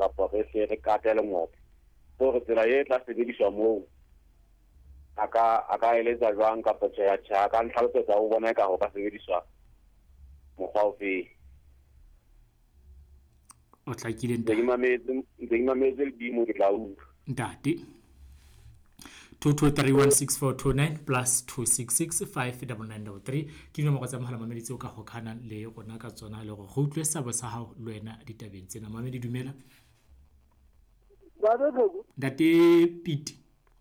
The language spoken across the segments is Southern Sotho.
kapa re se re katele ngope gore tsela e tla sebediswa moo aka eletsa jwang kapa tjha ka ntlhalosetsa o bona ka go ka sebediswa mokgwa o fe o tlakile ntse ke mametse le dimo ke tla utlwa ntate 22316429 plus 26659993 ke nomoro tsa mohala mameditse o ka gokana le gona ka tsona le go go utlwe sabo sa hao le wena ditabeng tsena mamedi dumela ntate Pete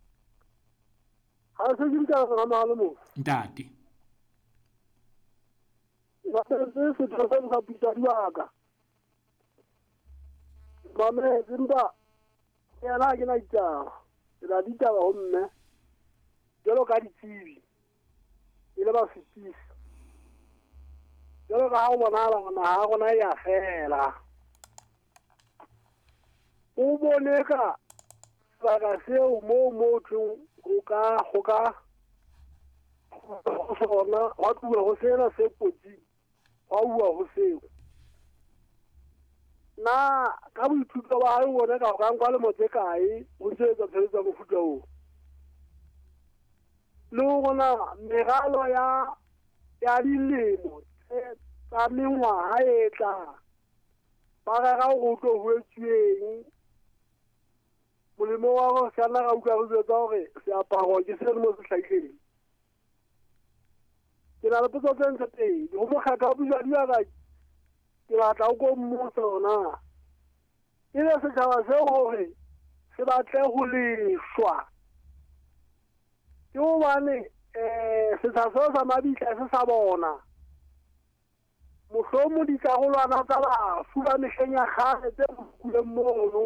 ha se dinta ga mahalo mo ntate ba se tlosa ga pita diaka mame zimba ya la ke na itaba la ditaba ho mme jalo ka ditsebi ile ba fitisa jalo ka ha o bonala ngwana ha gona ya fela o boneka ba seo mo tlo go ka sona wa tloga go sena se potsi wa bua go seo na ka boithuto ba hae bona ka ga ngwa le motse kae o tsetsa tsetsa go futa o le gona megalo ya dilemo tsa mengwaga e tla ba ga go tlo huetsweng molemo wa go sana ga uka go tsetsa gore se aparo ke se mo se tlhaileng ke na le potso tse teng go mokgatlo bua di ba ke batla go mmotsa ona ile setšhaba se gore se batle go lešwa ke gobane setšhaba seo sa mabitla se sa bona mohlomong dikarolwana tsa bafu ba mehleng ya kgale tse bokuleng mono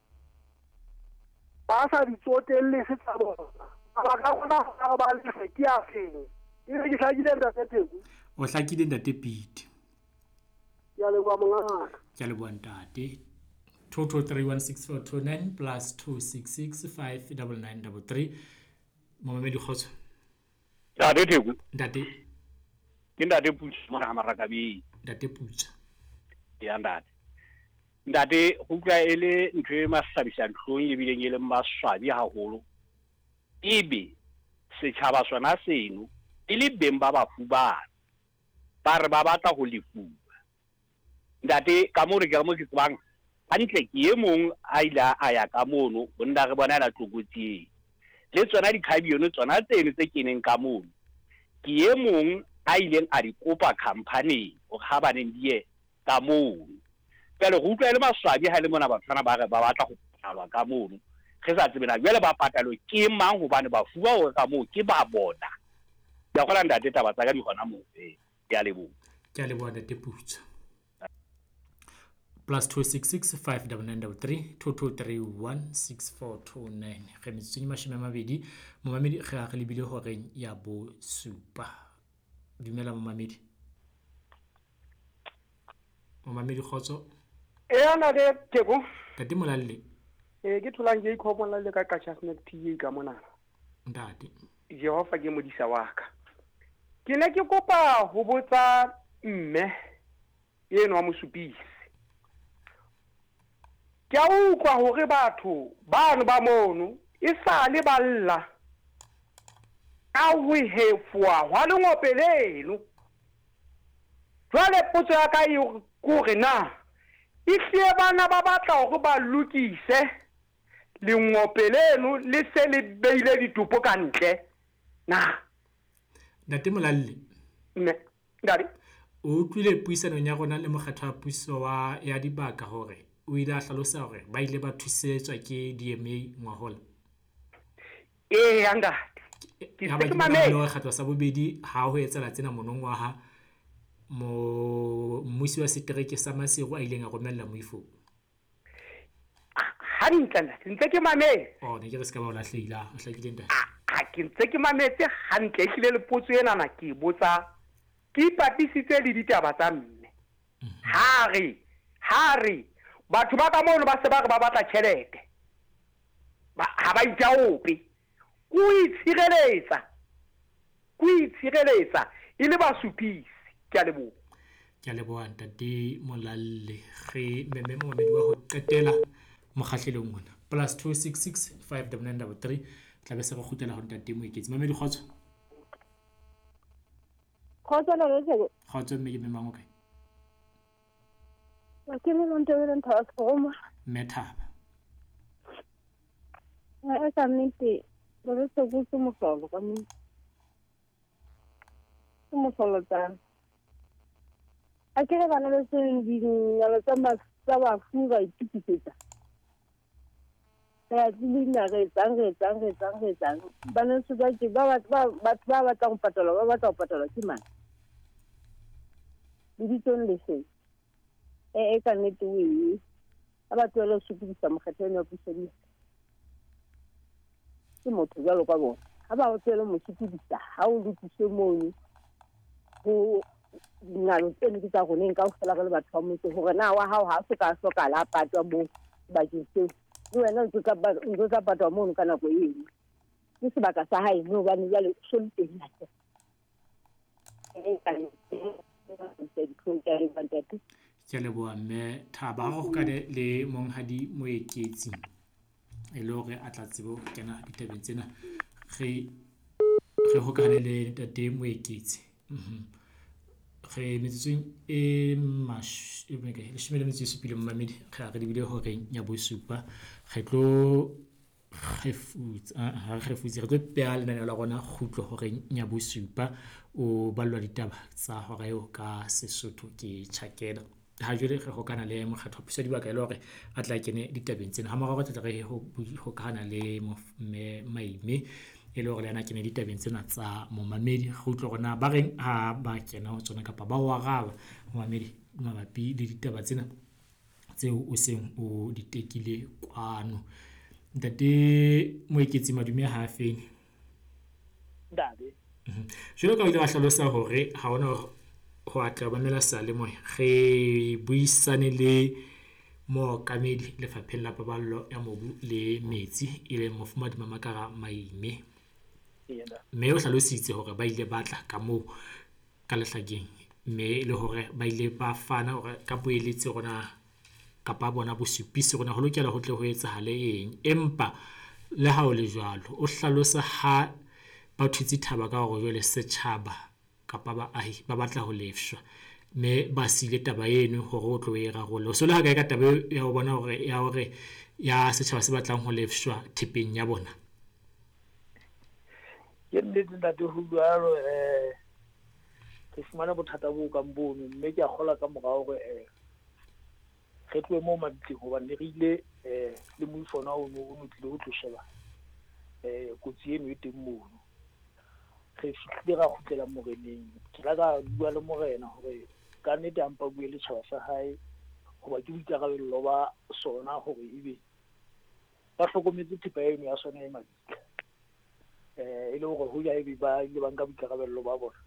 ba sa di tsotelle se tsa bona ba ka gona go ba lefe ke a feng ile ke hlakile ntate Teku o hlakile ntate Pete ya le bua mongaka ya le bua ntate 22316429 plus 26659993 mamamedi khotso ntate Teku ntate ke ntate Putsa mona Marakabi ntate Putsa ya ntate go tla ele ntho e masabisa tlhong e bileng e le maswabi haholo ebe setšhaba sona seno e le beng ba bafubana ba re ba batla go lefuwa ntate ka mo re ke mo ke tswang hantle ke e mong a ila a ya ka mono bonna re bona la tlokotsi le tsona di khabione tsona tseno tse keneng ka mono ke e mong a ileng a di kopa company o ga ba neng die ka mono pele go utlwa le maswabi ha le mona ba tsana ba re ba batla go patalwa ka mono ge sa tsebena jwale ba patalo ke mang go bane ba fuwa o ka mo ke ba bona ya gola ntate taba tsa ka di gona mo ya lebo ke a leboa ntate Putsa plus 26659993 22316429 ge metsotso mashome mabedi momamedi ge a ge lebile goreng ya bo supa dumela momamedi khotso ana de Teku tate molalle ke tholang ke ikhomola le ka Snack TV ka mona ntate Jehova ke modisa wa ka ke ne ke kopa ho botsa mme yeno wa mosupisi ke a utlwa hore batho bano ba mono e sa le balla ka ho hefwa hwa lengopeleno jwale potso ya ka e kore na ifie bana ba batla hore ba lokise lengopeleno le se le beile ditupo ka ntle na ntate molalle ndari o utlwile puisano ya rona le mokgatlo wa puso wa ya dibaka hore o ile a hlalosa hore ba ile ba thusetswa ke DMA ngwahola anga ke mamele wa kgatwa sa bobedi ha ho etsela tsena monongwaha mmusi wa setereke sa Masego a ileng a romella moifo hantle ntse ke mamele ne ke re se ka ba o lahlehila o hlakile ntate ke ntse ke mametse hantle e hlile le potso ena na ke botsa ke ipapisitse le ditaba tsa mme hari batho ba ka mono ba se ba re ba batla tšhelete ha ba itja ope ku itshireletsa ile ba supisi ke a leboa ntate molalle ge meme momedi wa go qetela mokgahlelong ona +266 59933 tla be se go khutela ho ntate Moeketsi mamedi kgotso mme ke memang o kae ke le ntebeleng transforma Methaba ka nnete re se go se mosolo ka mme se mosolo tsana a ke re bana le seng dinyalo tsa bafu ba itukisetsa ya dilina re etsang bana se ba ke ba batla go patala ke mang di ditone le se ka nnete o a batho le sokodisa mokgatlheng wa pusedi ke motho jalo ka bona ha ba o tsela mo sokodisa ha o lutse mono go dinalo tsene di tsa goneng ka o fela re le batho ba motse gore na wa hao ha se ka hloka la patwa mo bakeng seo le wena o tla patwa mono ka nako eno ke sebaka sa hae no bane jale soliteng la ke leboa mme Thaba go ka le monghadi Moeketsi e le hore a tla tsebo kena ditabeng tsena ge go ka le ntate Moeketsi ge metsotsong e le mmamedi re di bile hore nya bosupa ge tlo refutse re tlo pea lenaneo la rona khutlo hore nya bosupa o balwa ditaba tsa hore o ka Sesotho ke tjhakela ha jwale re go kana le mokgatho puso di baka ile hore a tla kene ditabeng tsena ha mara tla re ho kana le Maime e le hore le ana kene ditabeng tsena tsa momamedi go tlo gona ba reng ha ba kena ho tsona kapa ba wa gaba momamedi mabapi le ditaba tsena tseo o seng o ditekile kwano ntate Moeketsi madume ha afeng ndabe jwalo ka ile ga hlalosa hore ha ona ho atla ba mela sa le moya ge buisane le mookamedi lefapheng la paballo ya mobu le metsi e le mofumadi Mamakara Maime mme o hlalositse hore ba ile batla ka moo ka lehlakeng mme le hore ba ile ba fana hore ka boeletsi rona kapa bona bosupisi rona ho lokela ho tle ho etsahale eng empa le ha o le jwalo o hlalosa ha ba thutse Thaba ka hore jwale setjhaba kapa baahi ba batla ho lefshwa mme ba sile taba eno hore o tlo e rarolla so le ha ka taba ya ho bona hore ya setjhaba se batlang ho lefshwa thepeng ya bona ke nnete ntate ho jwalo ke fumana bothata bo ka mbono mme ke a kgola ka morao hore re tloe mo mabitleng hobane re ile le moifona o tlile ho tlo sheba kotsi eno e teng mono re fihlile ra kgutlela moreneng ke la ka bua le morena hore ka nnete a mpa bue le tjhaba sa hae hoba ke boikarabello ba sona hore ebe ba hlokometse thepa eno ya sona e mabitla e le hore ho ya ebe ba ile ba nka boikarabello ba bona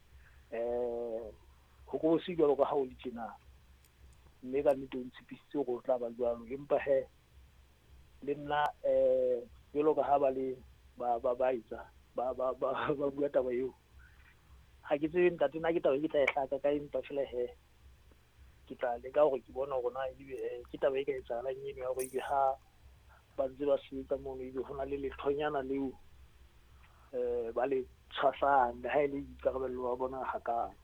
ho go se jwalo ka ha o le tjena mme ka nnete o ntshipisitse hore o tla ba jwalo empa le nna jwalo ka ha ba le ba itsa ba bua taba eo ha ke tsebe ntate nna ke taba ke tla e hlaka ka empa fela ke tla leka hore ke bona hore na ebe ke taba e ka etsahalang eno ya hore ebe ha ba ntse ba sebetsa mono ebe ho na le lethonyana leo ba le tshwasang le ha e le ikarabello wa bona hakalo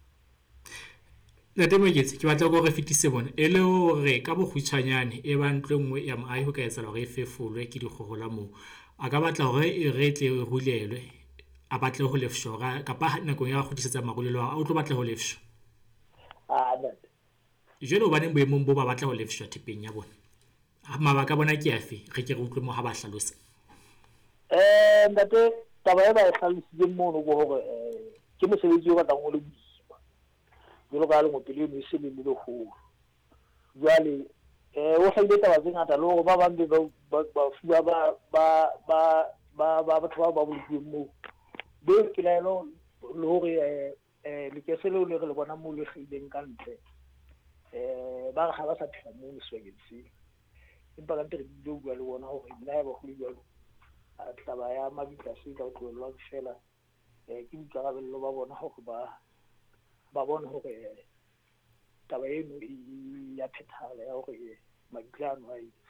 ntate Moeketsi ke batla go re fetise bona e le hore ka bokgutshwanyane e ba ntlo nngwe ya moahi ho ka etsahala hore e fefolwe ke dikgohola moo a ka batla hore e retle e hulelwe a batle ho lefshwa kapa nakong ya go kgutlisetsa marulelo a o tlo batla ho lefshwa ntate jwale o baneng boemong bo ba batla ho lefshwa thepeng ya bona mabaka a bona ke afe re ke re utlwe mo ha ba hlalosa ntate taba e ba e hlalositseng mono go hore ke mosebetsi o batlang o le boima jwalo ka le ngopele eno e se le leholo jwale o hlahile taba tse ngata le hore ba bang ba fuwa ba batho ba bolokuweng moo be ke laelo le hore lekese leo le re le bona moo le kgaileng ka ntle ba re ga ba sa phela moo sebakeng seo empa ka ntle re dile ho bua le bona hore nna ya ba go le jwalo taba ya mabitla se ka tlohelwang fela ke boikarabello ba bona hore ba bone hore taba eno ya phethahala ya hore mabitla ano a